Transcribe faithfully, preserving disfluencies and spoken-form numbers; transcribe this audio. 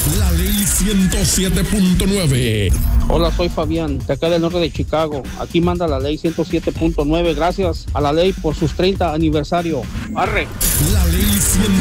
La Ley ciento siete punto nueve. Hola, soy Fabián, de acá del norte de Chicago. Aquí manda la Ley ciento siete punto nueve. Gracias a la ley por sus treinta aniversario. ¡Arre! La Ley ciento